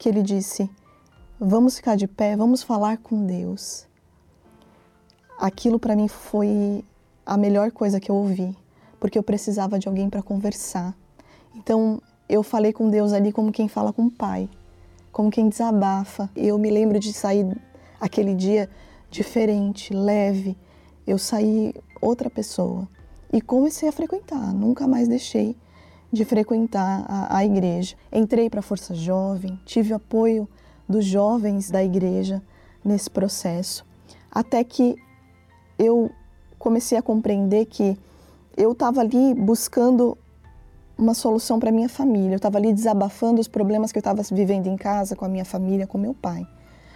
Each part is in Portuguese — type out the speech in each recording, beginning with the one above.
que ele disse: vamos ficar de pé, vamos falar com Deus. Aquilo para mim foi a melhor coisa que eu ouvi, porque eu precisava de alguém para conversar. Então eu falei com Deus ali como quem fala com o pai, como quem desabafa. Eu me lembro de sair aquele dia diferente, leve. Eu saí outra pessoa e comecei a frequentar, nunca mais deixei de frequentar a igreja. Entrei para a Força Jovem, tive o apoio dos jovens da igreja nesse processo, até que eu comecei a compreender que eu estava ali buscando uma solução para minha família, eu estava ali desabafando os problemas que eu estava vivendo em casa, com a minha família, com meu pai.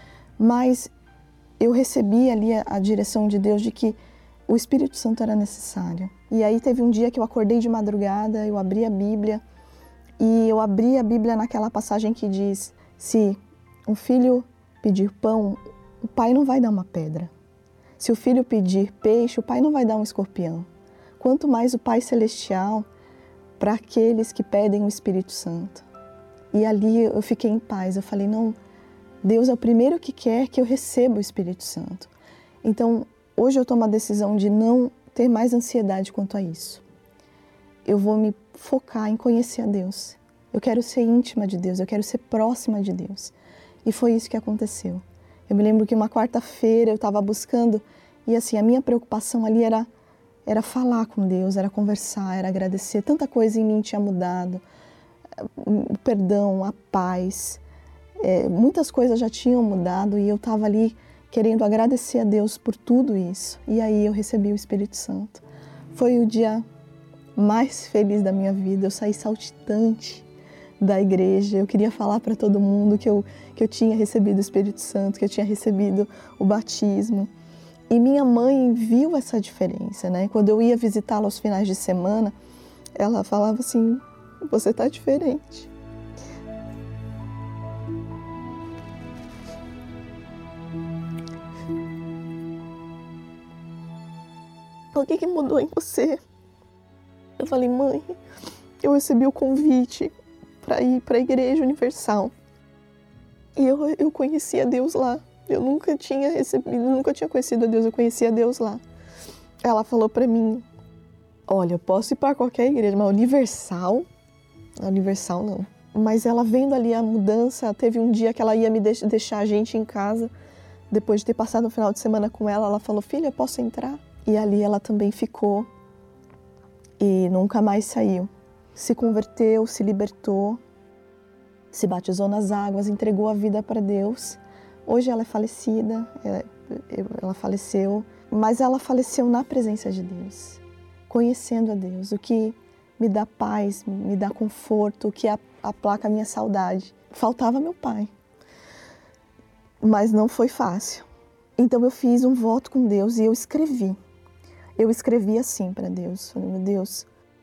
Mas eu recebi ali a direção de Deus de que o Espírito Santo era necessário. E aí teve um dia que eu acordei de madrugada, eu abri a Bíblia, e eu abri a Bíblia naquela passagem que diz: se um filho pedir pão, o pai não vai dar uma pedra. Se o filho pedir peixe, o pai não vai dar um escorpião. Quanto mais o Pai Celestial para aqueles que pedem o Espírito Santo. E ali eu fiquei em paz, eu falei, não, Deus é o primeiro que quer que eu receba o Espírito Santo. Então, hoje eu tomo a decisão de não ter mais ansiedade quanto a isso. Eu vou me focar em conhecer a Deus. Eu quero ser íntima de Deus, eu quero ser próxima de Deus. E foi isso que aconteceu. Eu me lembro que uma quarta-feira eu estava buscando, e assim, a minha preocupação ali era falar com Deus, era conversar, era agradecer. Tanta coisa em mim tinha mudado, o perdão, a paz, muitas coisas já tinham mudado e eu estava ali querendo agradecer a Deus por tudo isso. E aí eu recebi o Espírito Santo. Foi o dia mais feliz da minha vida, eu saí saltitante da igreja, eu queria falar para todo mundo que eu tinha recebido o Espírito Santo, que eu tinha recebido o batismo. E minha mãe viu essa diferença, né? Quando eu ia visitá-la aos finais de semana, ela falava assim, você está diferente. O que mudou em você? Eu falei, mãe, eu recebi o convite para ir para a Igreja Universal. E eu conhecia Deus lá. Eu nunca tinha conhecido a Deus, eu conhecia Deus lá. Ela falou para mim, olha, eu posso ir para qualquer igreja, mas Universal não. Mas ela vendo ali a mudança, teve um dia que ela ia me deixar a gente em casa, depois de ter passado um final de semana com ela, ela falou, filha, eu posso entrar? E ali ela também ficou e nunca mais saiu. Se converteu, se libertou, se batizou nas águas, entregou a vida para Deus. Hoje ela é falecida, ela faleceu, mas ela faleceu na presença de Deus, conhecendo a Deus, o que me dá paz, me dá conforto, o que aplaca a minha saudade. Faltava meu pai, mas não foi fácil. Então eu fiz um voto com Deus e eu escrevi. Eu escrevi assim para Deus, falei, meu Deus,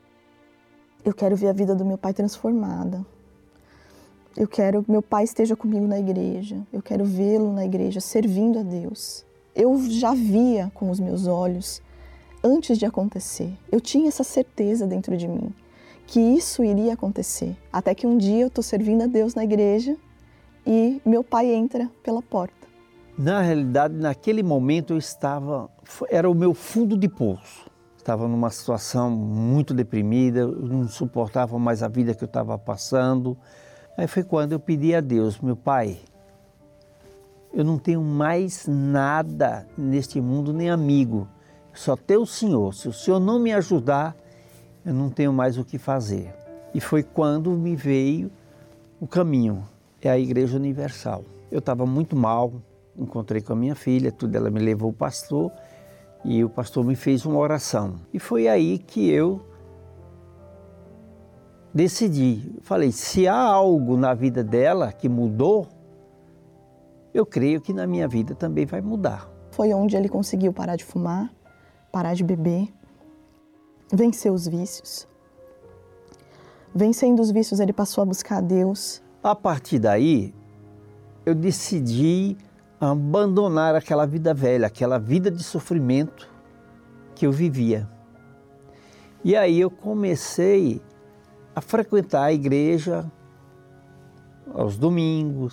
eu quero ver a vida do meu pai transformada. Eu quero que meu pai esteja comigo na igreja, eu quero vê-lo na igreja, servindo a Deus. Eu já via com os meus olhos, antes de acontecer. Eu tinha essa certeza dentro de mim, que isso iria acontecer. Até que um dia eu estou servindo a Deus na igreja e meu pai entra pela porta. Na realidade, naquele momento era o meu fundo de poço. Estava numa situação muito deprimida, eu não suportava mais a vida que eu estava passando. Aí foi quando eu pedi a Deus, meu pai, eu não tenho mais nada neste mundo, nem amigo, só tenho o Senhor. Se o Senhor não me ajudar, eu não tenho mais o que fazer. E foi quando me veio o caminho, é a Igreja Universal. Eu estava muito mal, encontrei com a minha filha, ela me levou ao pastor e o pastor me fez uma oração. E foi aí que eu decidi, falei, se há algo na vida dela que mudou, eu creio que na minha vida também vai mudar. Foi onde ele conseguiu parar de fumar, parar de beber, vencer os vícios. Vencendo os vícios, ele passou a buscar a Deus. A partir daí, eu decidi abandonar aquela vida velha, aquela vida de sofrimento que eu vivia. E aí eu comecei a frequentar a igreja aos domingos,